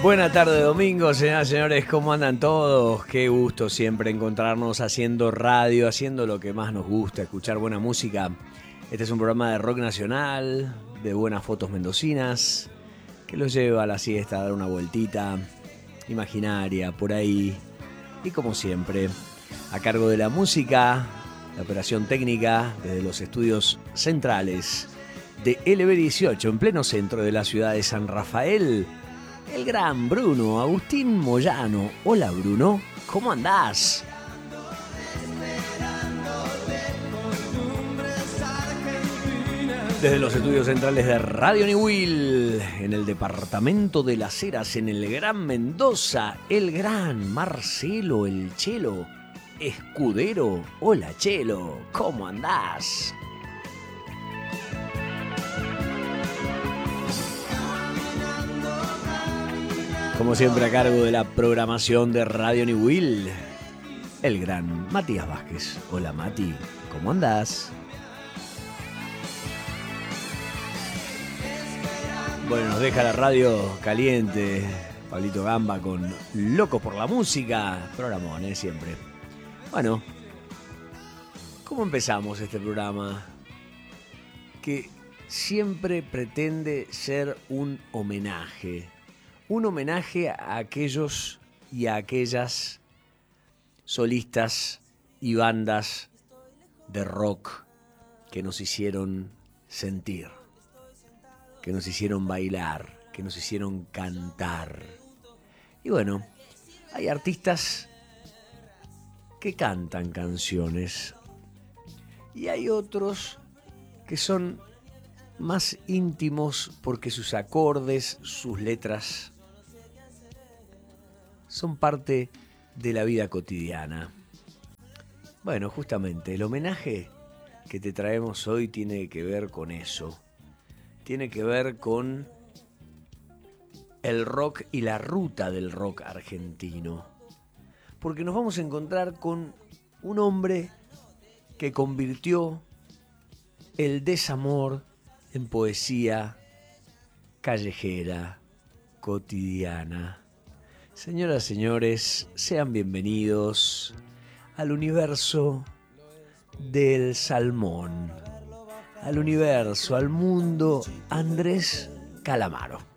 Buena tarde domingo, señoras y señores, ¿cómo andan todos? Qué gusto siempre encontrarnos haciendo radio, haciendo lo que más nos gusta, escuchar buena música. Este es un programa de rock nacional, de buenas fotos mendocinas, que los lleva a la siesta a dar una vueltita imaginaria por ahí. Y como siempre, a cargo de la música, la operación técnica desde los estudios centrales de LB18, en pleno centro de la ciudad de San Rafael, el gran Bruno Agustín Moyano. Hola Bruno, ¿cómo andás? Desde los estudios centrales de Radio Niwil, en el departamento de Las Heras, en el Gran Mendoza, el gran Marcelo el Chelo Escudero. Hola Chelo, ¿cómo andás? Como siempre, a cargo de la programación de Radio Niwil, el gran Matías Vázquez. Hola Mati, ¿cómo andás? Bueno, nos deja la radio caliente Pablito Gamba con Loco por la Música. Programón, siempre. Bueno, ¿cómo empezamos este programa? Que siempre pretende ser un homenaje. Un homenaje a aquellos y a aquellas solistas y bandas de rock que nos hicieron sentir, que nos hicieron bailar, que nos hicieron cantar. Y bueno, hay artistas que cantan canciones y hay otros que son más íntimos porque sus acordes, sus letras son parte de la vida cotidiana. Bueno, justamente el homenaje que te traemos hoy tiene que ver con eso. Tiene que ver con el rock y la ruta del rock argentino. Porque nos vamos a encontrar con un hombre que convirtió el desamor en poesía callejera, cotidiana. Señoras, señores, sean bienvenidos al universo del salmón, al universo, al mundo Andrés Calamaro.